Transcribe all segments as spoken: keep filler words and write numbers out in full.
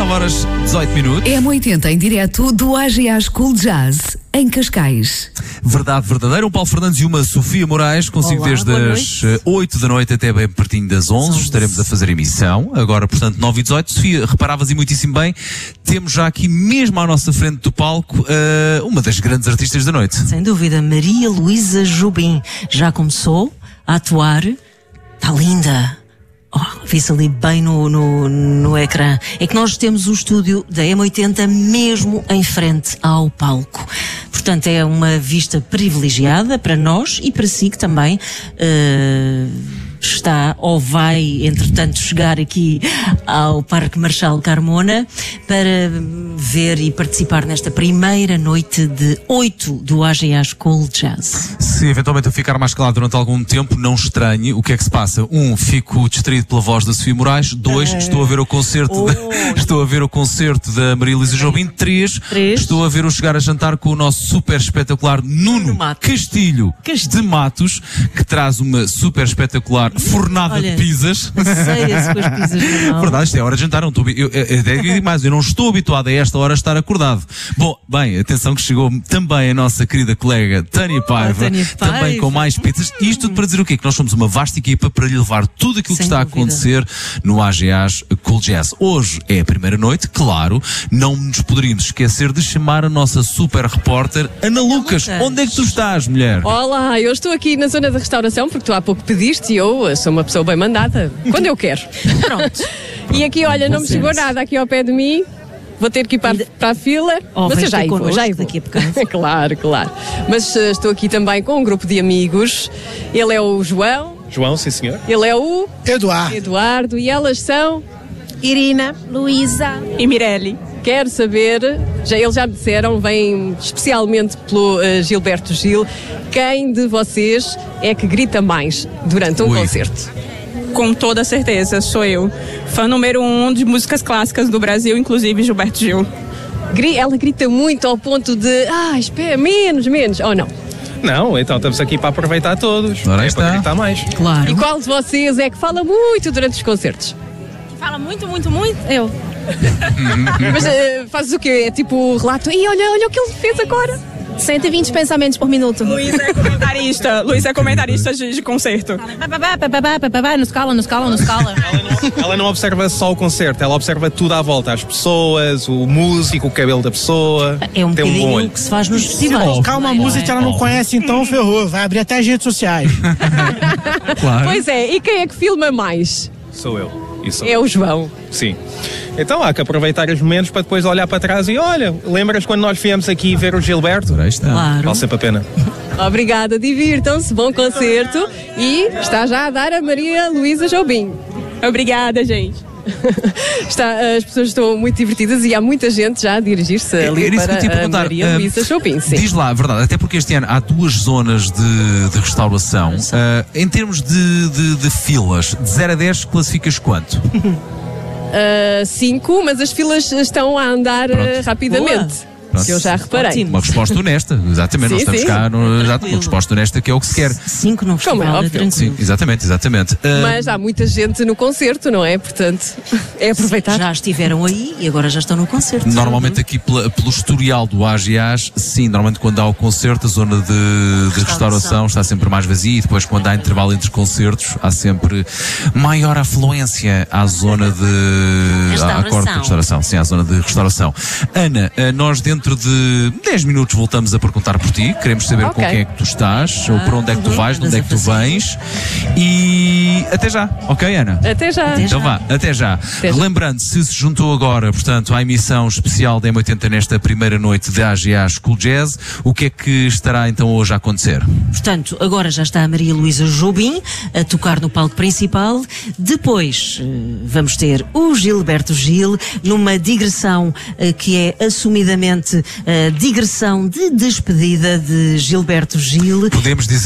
nove horas dezoito minutos. M oitenta em direto do A G A School Jazz, em Cascais. Verdade verdadeira. Um Paulo Fernandes e uma Sofia Moraes, consigo Olá, desde as oito da noite até bem pertinho das onze. Estaremos a fazer emissão. Agora, portanto, nove e dezoito. Sofia, reparavas e muitíssimo bem, temos já aqui mesmo à nossa frente do palco uh, uma das grandes artistas da noite. Sem dúvida, Maria Luísa Jobim. Já começou a atuar. Está linda. Oh, vê-se ali bem no, no, no ecrã. É que nós temos o estúdio da M oitenta mesmo em frente ao palco. Portanto, é uma vista privilegiada para nós e para si que também uh, está ou vai, entretanto, chegar aqui ao Parque Marechal Carmona para ver e participar nesta primeira noite de oito do A G A School Jazz. Se eventualmente eu ficar mais calado durante algum tempo, não estranhe. O que é que se passa? Um, fico distraído pela voz da Sofia Moraes. Dois, é. estou a ver o concerto oh. da, estou a ver o concerto da Maria Luísa Jobim. Três, Três, estou a ver o chegar a jantar com o nosso super espetacular Nuno Castilho, Castilho de Matos, que traz uma super espetacular fornada Olha, de pizzas. Ceia-se com as pizzas. Verdade, isto é hora de jantar. Não estou, eu, eu, eu digo mais, eu não estou habituado a esta hora a estar acordado. Bom, bem, atenção que chegou também a nossa querida colega Tânia Paiva, Tânia Paiva. também com mais pizzas. E isto tudo para dizer o quê? Que nós somos uma vasta equipa para lhe levar tudo aquilo Sem que está dúvida. a acontecer no A G A School Jazz. Hoje é a primeira noite, claro, não nos poderíamos esquecer de chamar a nossa super repórter Ana Lucas. Lucas. Onde é que tu estás, mulher? Olá, eu estou aqui na zona da restauração porque tu há pouco pediste e eu sou uma pessoa bem mandada, quando eu quero. Pronto. E aqui, olha, não me chegou nada aqui ao pé de mim. Vou ter que ir para, para a fila, Oh, mas eu vais já ter aí vou, connosco já aí vou. daqui a bocado. Claro, claro. Mas uh, estou aqui também com um grupo de amigos. Ele é o João, João, sim senhor. ele é o Eduardo. Eduardo e elas são... Irina, Luísa e Mirelli. Quero saber, já, eles já me disseram, vêm especialmente pelo uh, Gilberto Gil, quem de vocês é que grita mais durante um Ui. concerto? Com toda certeza, sou eu. Fã número um de músicas clássicas do Brasil, inclusive Gilberto Gil. Gri- Ela grita muito ao ponto de, ah, espera, menos, menos, ou não? Não, então estamos aqui para aproveitar todos. Ora é está. para gritar mais. Claro. E qual de vocês é que fala muito durante os concertos? fala muito, muito, muito. Eu. Mas uh, fazes o quê? É tipo o relato, e olha, olha o que ele fez agora. cento e vinte pensamentos por minuto. Luiz é comentarista, Luiz é comentarista de, de concerto. Nos cala, nos cala, nos cala. Ela não, ela não observa só o concerto, ela observa tudo à volta, as pessoas, o músico, o cabelo da pessoa. É um tem um bom bocadinho olho. o que se faz nos festivais. Calma, a música ela não conhece, então ferrou. Vai abrir até as redes sociais. Claro. Pois é, e quem é que filma mais? Sou eu. Isso. É o João. Sim. Então há que aproveitar os momentos para depois olhar para trás e olha, lembras quando nós viemos aqui ver o Gilberto? Ora está. Claro. Vale sempre a pena. Obrigada, divirtam-se, bom concerto. E está já a dar a Maria Luísa Jobim. Obrigada, gente. Está, as pessoas estão muito divertidas e há muita gente já a dirigir-se ali Era isso que eu para te ia a perguntar. Maria Ah, Luísa Jobim. Sim. Diz lá, a verdade, até porque este ano há duas zonas de, de restauração. Ah, em termos de, de, de filas, de zero a dez, classificas quanto? Uh, cinco, mas as filas estão a andar uh, rapidamente. Que eu já reparei. Ótimo. Uma resposta honesta, exatamente. Sim, Nós estamos sim. cá, no, exato, uma resposta honesta que é o que se quer. Cinco no Como é festival, é óbvio. tranquilo. Sim, exatamente, exatamente. Ah, Mas há muita gente no concerto, não é? Portanto, é aproveitar. Já estiveram aí e agora já estão no concerto. Normalmente aqui pela- pelo historial do A G A, sim, normalmente quando há o concerto, a zona de, de restauração está sempre mais vazia e depois quando há intervalo entre os concertos há sempre maior afluência à zona de... Restauração. À, à corte de restauração, sim, à zona de restauração. Ana, ah, nós dentro de dez minutos voltamos a perguntar por ti, queremos saber Ok. com quem é que tu estás, ou para onde é que tu vais, de onde é que tu vens e até já, ok Ana? Até já. Até Então já. vá, até já. Até já. Lembrando, se se juntou agora, portanto, à emissão especial da M oitenta nesta primeira noite da A G A School Jazz, o que é que estará então hoje a acontecer? Portanto, agora já está a Maria Luísa Jobim a tocar no palco principal. Depois eh, vamos ter o Gilberto Gil numa digressão eh, que é assumidamente a digressão de despedida de Gilberto Gil. Podemos dizer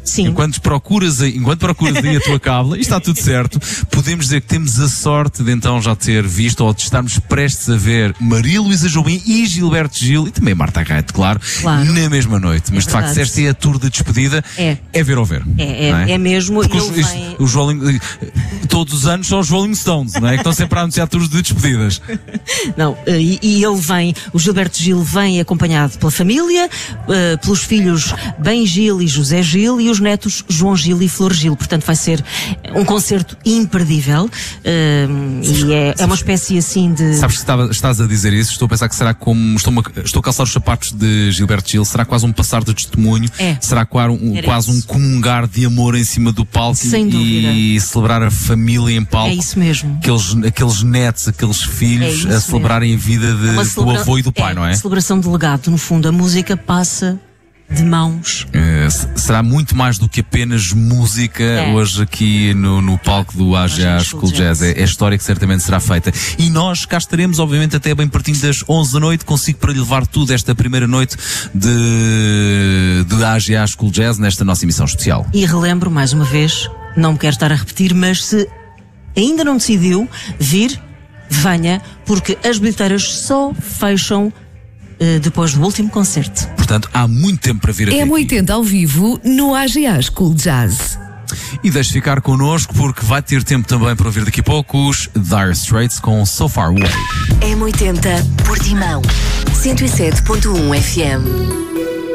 Sim. Enquanto procuras, aí, enquanto procuras aí a tua cábula, e está tudo certo, podemos dizer que temos a sorte de então já ter visto ou de estarmos prestes a ver Maria Luísa Jobim e Gilberto Gil e também Marta Arraete, claro, Claro. na mesma noite. Mas É de facto, se verdade. esta é a tour de despedida, É. é ver ou ver. É, é, não é? é mesmo. Porque Ele os, isto- vem- os Rolling, todos os anos são os Rolling Stones, não é? Que estão sempre a anunciar tours de despedidas. Não, eh, e, e ele vem, o Gilberto Gil vem acompanhado pela família, eh, pelos filhos Ben Gil e José Gil e os netos João Gil e Flor Gil. Portanto, vai ser um concerto imperdível eh, e é, é uma espécie assim de. Sabes que estava- estás a dizer isso? Estou a pensar que será como. Estou, estou a calçar os sapatos de Gilberto Gil. Será quase um passar de testemunho? É. Será quase um, Era quase um isso. comungar de amor em cima do palco Sem dúvida. e celebrar a família em palco? É isso mesmo. Aqueles, aqueles netos, aqueles É filhos isso a celebrarem a vida de- Uma do celebra- avô e do pai, não é? Celebração de legado. No fundo, a música passa de mãos. Eh, s- será muito mais do que apenas música É. hoje aqui no, no palco do A G A Jazz School School Jazz. Jazz. É, é a história que certamente será feita. E nós cá estaremos, obviamente, até bem pertinho das onze da noite. Consigo para lhe levar tudo esta primeira noite de, de A G A School Jazz nesta nossa emissão especial. E relembro, mais uma vez, não me quero estar a repetir, mas se ainda não decidiu vir, venha, porque as bilheteiras só fecham eh, depois do último concerto. Portanto, há muito tempo para vir até M aqui. oitenta ao vivo no A G A School Jazz. E deixe ficar connosco porque vai ter tempo também para ouvir daqui a pouco os Dire Straits com So Far Away. M oitenta Portimão, cento e sete ponto um F M.